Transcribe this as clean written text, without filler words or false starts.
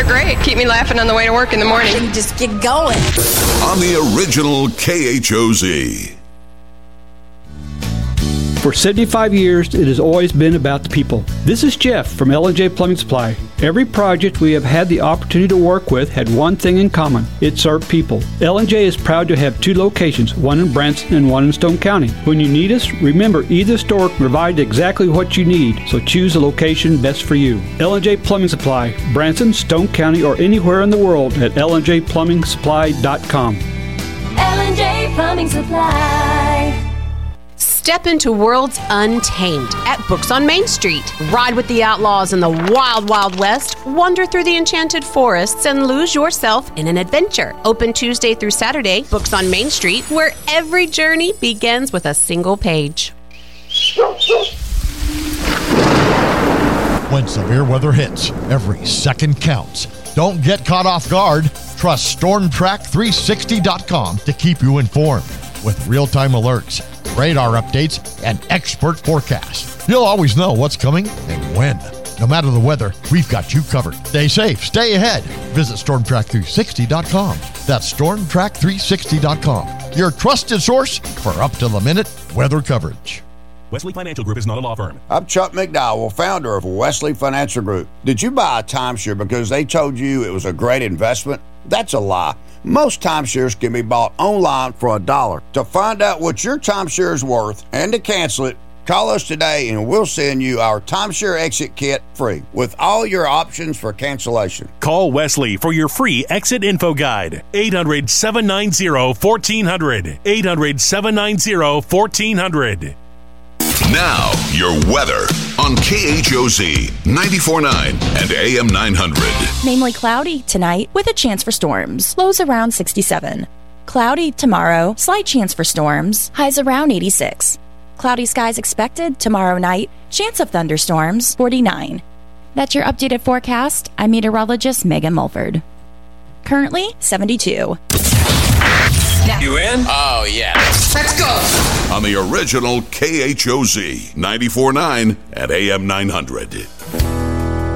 They're great. Keep me laughing on the way to work in the morning. You just get going. On the original KHOZ. For 75 years, it has always been about the people. This is Jeff from L&J Plumbing Supply. Every project we have had the opportunity to work with had one thing in common. It's our people. L&J is proud to have 2 locations, one in Branson and one in Stone County. When you need us, remember either store can provide exactly what you need, so choose the location best for you. L&J Plumbing Supply, Branson, Stone County, or anywhere in the world at LNJPlumbingSupply.com. L&J Plumbing Supply. Step into worlds untamed at Books on Main Street. Ride with the outlaws in the wild, wild west, wander through the enchanted forests, and lose yourself in an adventure. Open Tuesday through Saturday, Books on Main Street, where every journey begins with a single page. When severe weather hits, every second counts. Don't get caught off guard. Trust StormTrack360.com to keep you informed. With real-time alerts, radar updates, and expert forecasts, you'll always know what's coming and when. No matter the weather, we've got you covered. Stay safe, stay ahead. Visit StormTrack360.com. That's StormTrack360.com, your trusted source for up-to-the-minute weather coverage. Wesley Financial Group is not a law firm. I'm Chuck McDowell, founder of Wesley Financial Group. Did you buy a timeshare because they told you it was a great investment? That's a lie. Most timeshares can be bought online for $1. To find out what your timeshare is worth and to cancel it, call us today and we'll send you our timeshare exit kit free with all your options for cancellation. Call Wesley for your free exit info guide. 800-790-1400. 800-790-1400. Now, your weather on KHOZ 94.9 and AM 900. Mainly cloudy tonight with a chance for storms. Lows around 67. Cloudy tomorrow, slight chance for storms. Highs around 86. Cloudy skies expected tomorrow night. Chance of thunderstorms, 49. That's your updated forecast. I'm meteorologist Megan Mulford. Currently, 72. You in? Oh, yeah. Let's go. On the original KHOZ 94.9 at AM 900.